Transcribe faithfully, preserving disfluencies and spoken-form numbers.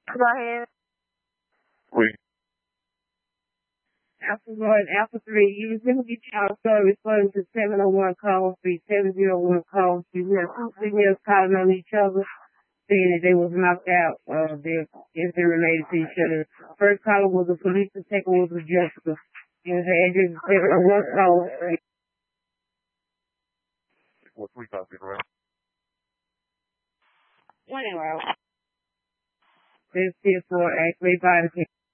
Go ahead. Wait. Alpha one, Alpha three, you was going to get your story responding to seven oh one call three, seven oh one call three. We have two females calling on each other, saying that they was knocked out. Uh, they're, if they're related to each other. First caller was a police, the second one was Jessica. You know what I'm saying? Just seven oh one call three. What's we talking about? Anyway. This is for actually body.